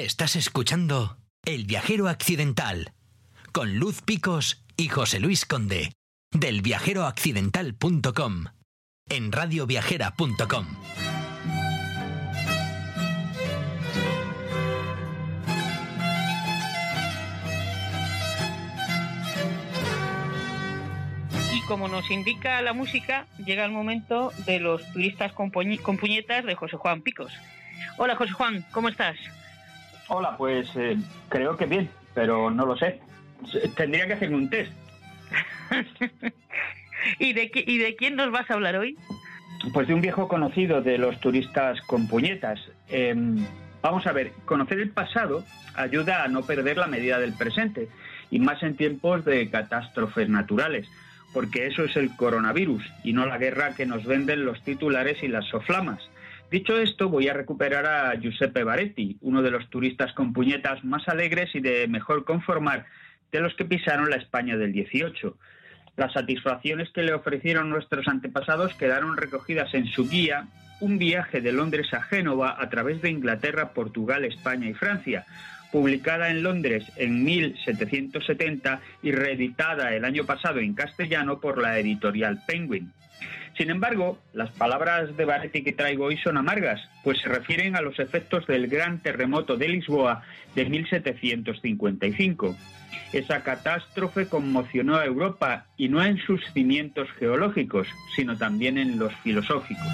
Estás escuchando El Viajero Accidental con Luz Picos y José Luis Conde del viajeroaccidental.com en radioviajera.com. Y como nos indica la música, llega el momento de los turistas con puñetas de José Juan Picos. Hola José Juan, ¿cómo estás? Hola, pues creo que bien, pero no lo sé. Tendría que hacerme un test. ¿Y de quién nos vas a hablar hoy? Pues de un viejo conocido de los turistas con puñetas. Vamos a ver, conocer el pasado ayuda a no perder la medida del presente, y más en tiempos de catástrofes naturales, porque eso es el coronavirus y no la guerra que nos venden los titulares y las soflamas. Dicho esto, voy a recuperar a Giuseppe Baretti, uno de los turistas con puñetas más alegres y de mejor conformar de los que pisaron la España del 18. Las satisfacciones que le ofrecieron nuestros antepasados quedaron recogidas en su guía, Un viaje de Londres a Génova a través de Inglaterra, Portugal, España y Francia, publicada en Londres en 1770 y reeditada el año pasado en castellano por la editorial Penguin. Sin embargo, las palabras de Baretti que traigo hoy son amargas, pues se refieren a los efectos del gran terremoto de Lisboa de 1755. Esa catástrofe conmocionó a Europa, y no en sus cimientos geológicos, sino también en los filosóficos.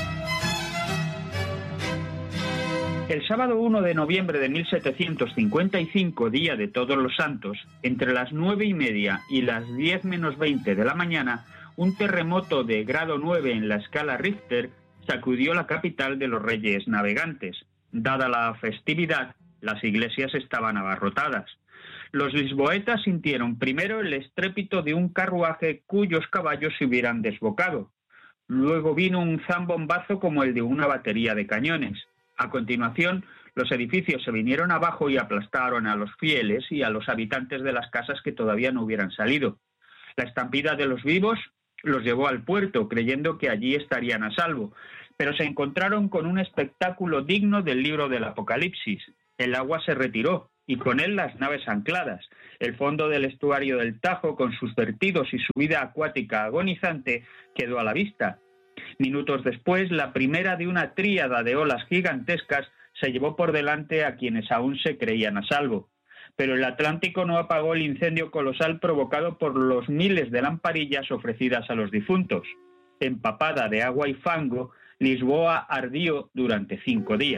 El sábado 1 de noviembre de 1755, día de Todos los Santos, entre las 9:30 y las 10:20 de la mañana, un terremoto de grado 9 en la escala Richter sacudió la capital de los Reyes Navegantes. Dada la festividad, las iglesias estaban abarrotadas. Los lisboetas sintieron primero el estrépito de un carruaje cuyos caballos se hubieran desbocado. Luego vino un zambombazo como el de una batería de cañones. A continuación, los edificios se vinieron abajo y aplastaron a los fieles y a los habitantes de las casas que todavía no hubieran salido. La estampida de los vivos los llevó al puerto, creyendo que allí estarían a salvo, pero se encontraron con un espectáculo digno del libro del Apocalipsis. El agua se retiró, y con él las naves ancladas. El fondo del estuario del Tajo, con sus vertidos y su vida acuática agonizante, quedó a la vista. Minutos después, la primera de una tríada de olas gigantescas se llevó por delante a quienes aún se creían a salvo. Pero el Atlántico no apagó el incendio colosal provocado por los miles de lamparillas ofrecidas a los difuntos. Empapada de agua y fango, Lisboa ardió durante 5 días.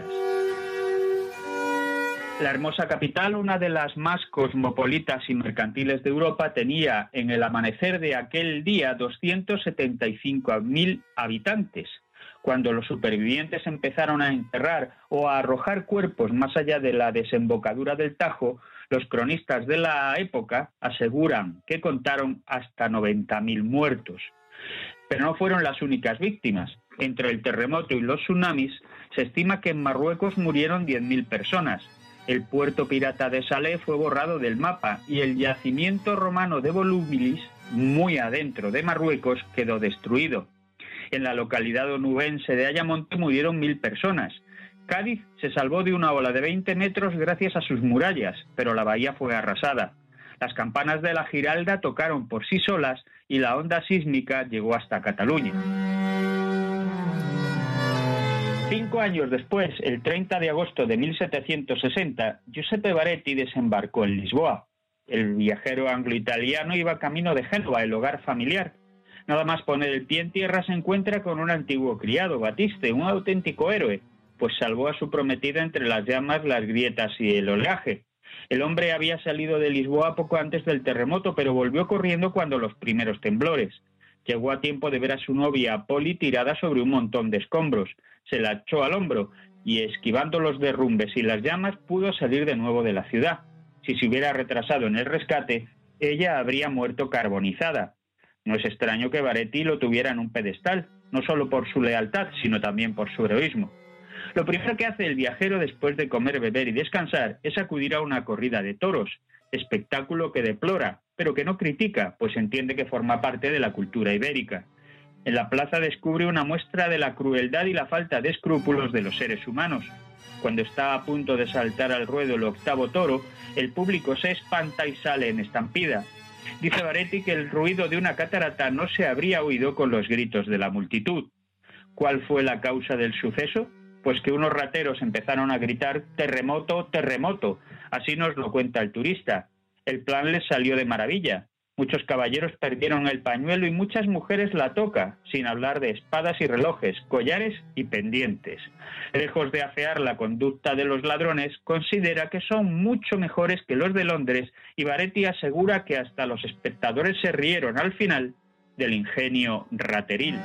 La hermosa capital, una de las más cosmopolitas y mercantiles de Europa, tenía en el amanecer de aquel día 275.000 habitantes. Cuando los supervivientes empezaron a enterrar o a arrojar cuerpos más allá de la desembocadura del Tajo, los cronistas de la época aseguran que contaron hasta 90.000 muertos. Pero no fueron las únicas víctimas. Entre el terremoto y los tsunamis, se estima que en Marruecos murieron 10.000 personas. El puerto pirata de Salé fue borrado del mapa y el yacimiento romano de Volubilis, muy adentro de Marruecos, quedó destruido. En la localidad onubense de Ayamonte murieron 1.000 personas. Cádiz se salvó de una ola de 20 metros gracias a sus murallas, pero la bahía fue arrasada. Las campanas de la Giralda tocaron por sí solas y la onda sísmica llegó hasta Cataluña. 5 años después, el 30 de agosto de 1760, Giuseppe Baretti desembarcó en Lisboa. El viajero anglo-italiano iba camino de Génova, el hogar familiar. Nada más poner el pie en tierra se encuentra con un antiguo criado, Batiste, un auténtico héroe, pues salvó a su prometida entre las llamas, las grietas y el oleaje. El hombre había salido de Lisboa poco antes del terremoto, pero volvió corriendo cuando los primeros temblores. Llegó a tiempo de ver a su novia Polly tirada sobre un montón de escombros. Se la echó al hombro y, esquivando los derrumbes y las llamas, pudo salir de nuevo de la ciudad. Si se hubiera retrasado en el rescate, ella habría muerto carbonizada. No es extraño que Baretti lo tuviera en un pedestal, no solo por su lealtad, sino también por su heroísmo. Lo primero que hace el viajero después de comer, beber y descansar es acudir a una corrida de toros, espectáculo que deplora, pero que no critica, pues entiende que forma parte de la cultura ibérica. En la plaza descubre una muestra de la crueldad y la falta de escrúpulos de los seres humanos. Cuando está a punto de saltar al ruedo el octavo toro, el público se espanta y sale en estampida. Dice Baretti que el ruido de una catarata no se habría oído con los gritos de la multitud. ¿Cuál fue la causa del suceso? Pues que unos rateros empezaron a gritar «terremoto, terremoto». Así nos lo cuenta el turista. El plan les salió de maravilla. Muchos caballeros perdieron el pañuelo y muchas mujeres la toca, sin hablar de espadas y relojes, collares y pendientes. Lejos de afear la conducta de los ladrones, considera que son mucho mejores que los de Londres y Baretti asegura que hasta los espectadores se rieron al final del ingenio rateril.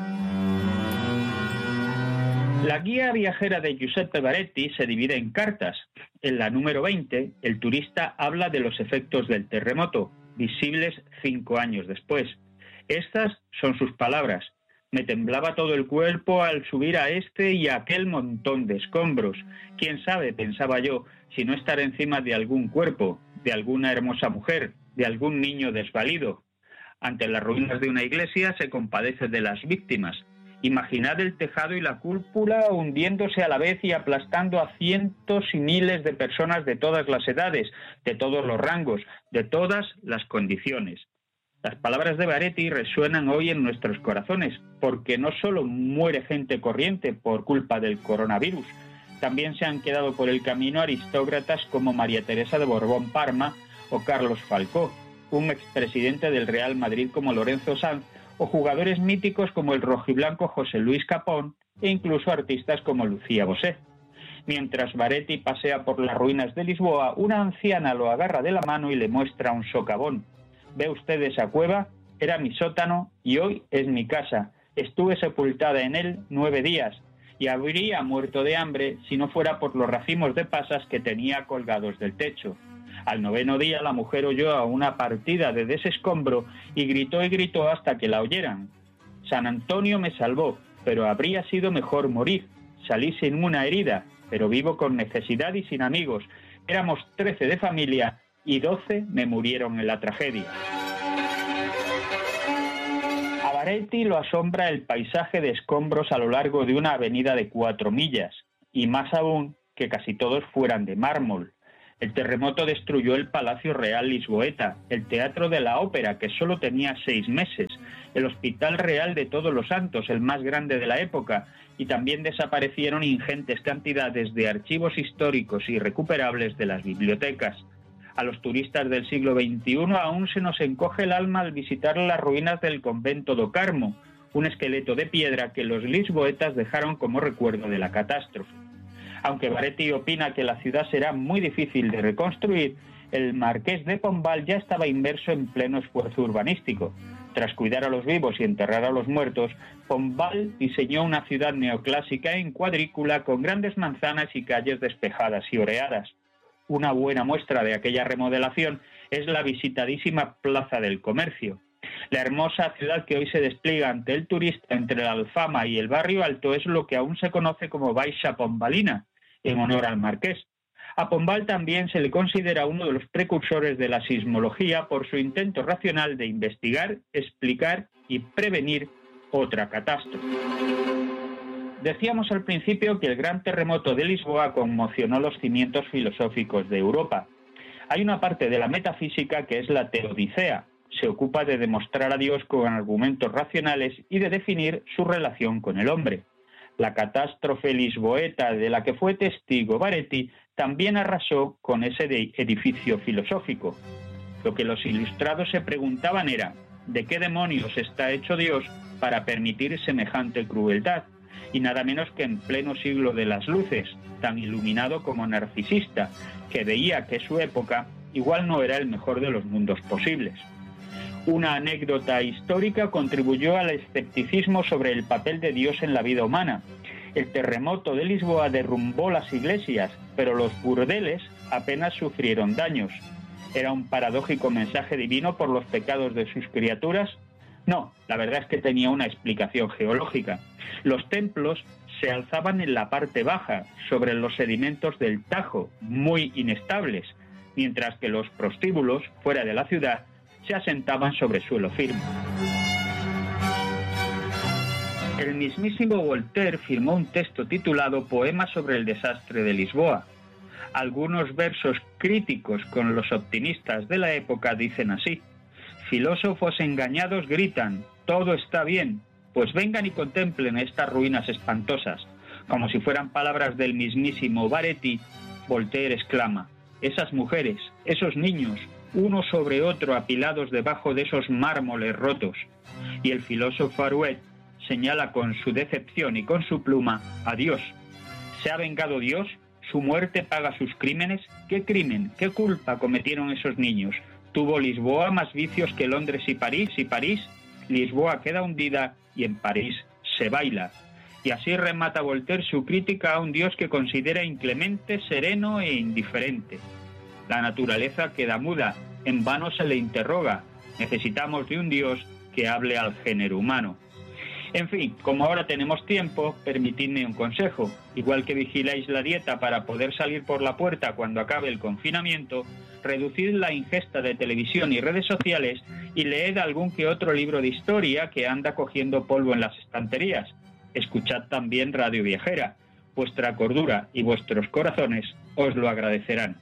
La guía viajera de Giuseppe Baretti se divide en cartas. En la número 20, el turista habla de los efectos del terremoto, visibles 5 años después. Estas son sus palabras. Me temblaba todo el cuerpo al subir a este y a aquel montón de escombros. Quién sabe, pensaba yo, si no estar encima de algún cuerpo, de alguna hermosa mujer, de algún niño desvalido. Ante las ruinas de una iglesia se compadece de las víctimas. Imaginad el tejado y la cúpula hundiéndose a la vez y aplastando a cientos y miles de personas de todas las edades, de todos los rangos, de todas las condiciones. Las palabras de Baretti resuenan hoy en nuestros corazones, porque no solo muere gente corriente por culpa del coronavirus, también se han quedado por el camino aristócratas como María Teresa de Borbón Parma o Carlos Falcó, un expresidente del Real Madrid como Lorenzo Sanz, o jugadores míticos como el rojiblanco José Luis Capón e incluso artistas como Lucía Bosé. Mientras Baretti pasea por las ruinas de Lisboa, una anciana lo agarra de la mano y le muestra un socavón. ¿Ve usted esa cueva? Era mi sótano y hoy es mi casa. Estuve sepultada en él 9 días y habría muerto de hambre si no fuera por los racimos de pasas que tenía colgados del techo. Al 9º día la mujer oyó a una partida de desescombro y gritó hasta que la oyeran. San Antonio me salvó, pero habría sido mejor morir. Salí sin una herida, pero vivo con necesidad y sin amigos. Éramos 13 de familia y 12 me murieron en la tragedia. A Baretti lo asombra el paisaje de escombros a lo largo de una avenida de 4 millas, y más aún que casi todos fueran de mármol. El terremoto destruyó el Palacio Real Lisboeta, el Teatro de la Ópera, que solo tenía 6 meses, el Hospital Real de Todos los Santos, el más grande de la época, y también desaparecieron ingentes cantidades de archivos históricos irrecuperables de las bibliotecas. A los turistas del siglo XXI aún se nos encoge el alma al visitar las ruinas del convento do Carmo, un esqueleto de piedra que los lisboetas dejaron como recuerdo de la catástrofe. Aunque Baretti opina que la ciudad será muy difícil de reconstruir, el marqués de Pombal ya estaba inmerso en pleno esfuerzo urbanístico. Tras cuidar a los vivos y enterrar a los muertos, Pombal diseñó una ciudad neoclásica en cuadrícula con grandes manzanas y calles despejadas y oreadas. Una buena muestra de aquella remodelación es la visitadísima Plaza del Comercio. La hermosa ciudad que hoy se despliega ante el turista entre la Alfama y el Barrio Alto es lo que aún se conoce como Baixa Pombalina, en honor al marqués. A Pombal también se le considera uno de los precursores de la sismología por su intento racional de investigar, explicar y prevenir otra catástrofe. Decíamos al principio que el gran terremoto de Lisboa conmocionó los cimientos filosóficos de Europa. Hay una parte de la metafísica que es la teodicea. Se ocupa de demostrar a Dios con argumentos racionales y de definir su relación con el hombre. La catástrofe lisboeta de la que fue testigo Baretti también arrasó con ese edificio filosófico. Lo que los ilustrados se preguntaban era, ¿de qué demonios está hecho Dios para permitir semejante crueldad? Y nada menos que en pleno siglo de las luces, tan iluminado como narcisista, que veía que su época igual no era el mejor de los mundos posibles. Una anécdota histórica contribuyó al escepticismo sobre el papel de Dios en la vida humana. El terremoto de Lisboa derrumbó las iglesias, pero los burdeles apenas sufrieron daños. ¿Era un paradójico mensaje divino por los pecados de sus criaturas? No, la verdad es que tenía una explicación geológica. Los templos se alzaban en la parte baja, sobre los sedimentos del Tajo, muy inestables, mientras que los prostíbulos, fuera de la ciudad, se asentaban sobre suelo firme. El mismísimo Voltaire firmó un texto titulado Poema sobre el desastre de Lisboa. Algunos versos críticos con los optimistas de la época dicen así: filósofos engañados gritan, todo está bien, pues vengan y contemplen estas ruinas espantosas. Como si fueran palabras del mismísimo Baretti, Voltaire exclama, esas mujeres, esos niños, uno sobre otro apilados debajo de esos mármoles rotos. Y el filósofo Arouet señala con su decepción y con su pluma a Dios. ¿Se ha vengado Dios? ¿Su muerte paga sus crímenes? ¿Qué crimen, qué culpa cometieron esos niños? ¿Tuvo Lisboa más vicios que Londres y París? Lisboa queda hundida y en París se baila. Y así remata Voltaire su crítica a un Dios que considera inclemente, sereno e indiferente. La naturaleza queda muda, en vano se le interroga. Necesitamos de un Dios que hable al género humano. En fin, como ahora tenemos tiempo, permitidme un consejo. Igual que vigiláis la dieta para poder salir por la puerta cuando acabe el confinamiento, reducid la ingesta de televisión y redes sociales y leed algún que otro libro de historia que anda cogiendo polvo en las estanterías. Escuchad también Radio Viajera. Vuestra cordura y vuestros corazones os lo agradecerán.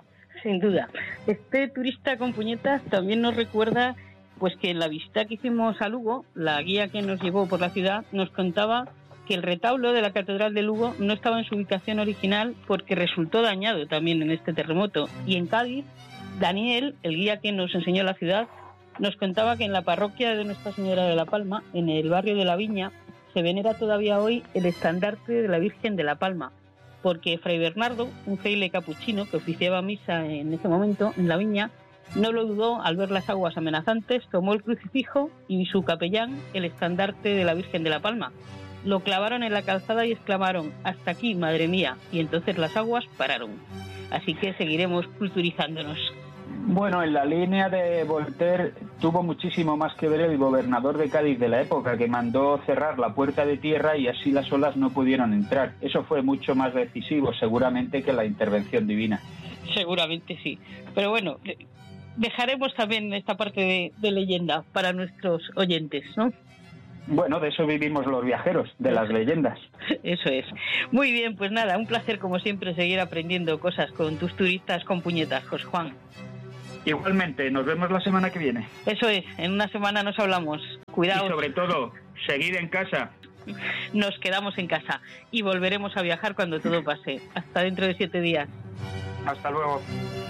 Sin duda. Este turista con puñetas también nos recuerda pues que en la visita que hicimos a Lugo, la guía que nos llevó por la ciudad nos contaba que el retablo de la Catedral de Lugo no estaba en su ubicación original porque resultó dañado también en este terremoto. Y en Cádiz, Daniel, el guía que nos enseñó la ciudad, nos contaba que en la parroquia de Nuestra Señora de la Palma, en el barrio de La Viña, se venera todavía hoy el estandarte de la Virgen de la Palma, porque Fray Bernardo, un fraile capuchino que oficiaba misa en ese momento en La Viña, no lo dudó al ver las aguas amenazantes, tomó el crucifijo y su capellán el estandarte de la Virgen de la Palma. Lo clavaron en la calzada y exclamaron, hasta aquí, madre mía, y entonces las aguas pararon. Así que seguiremos culturizándonos. Bueno, en la línea de Voltaire tuvo muchísimo más que ver el gobernador de Cádiz de la época, que mandó cerrar la puerta de tierra y así las olas no pudieron entrar. Eso fue mucho más decisivo, seguramente, que la intervención divina. Seguramente sí. Pero bueno, dejaremos también esta parte de leyenda para nuestros oyentes, ¿no? Bueno, de eso vivimos los viajeros, de las leyendas. Eso es. Muy bien, pues nada, un placer como siempre seguir aprendiendo cosas con tus turistas con puñetas, José Juan. Igualmente, nos vemos la semana que viene. Eso es, en una semana nos hablamos. Cuidado. Y sobre todo, seguid en casa. Nos quedamos en casa y volveremos a viajar cuando todo pase. Hasta dentro de 7 días. Hasta luego.